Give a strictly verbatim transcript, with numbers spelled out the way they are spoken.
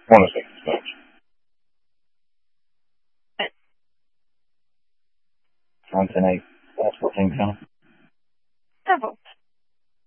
One second. Trying to know. That's what things are.